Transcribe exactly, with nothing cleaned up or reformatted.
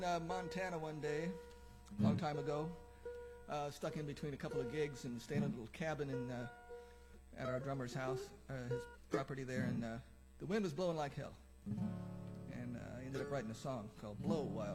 Uh, Montana one day, a long time ago, uh, stuck in between a couple of gigs and staying in a little cabin in uh, at our drummer's house, uh, his property there, and uh, the wind was blowing like hell. And uh, I ended up writing a song called "Blow Wild."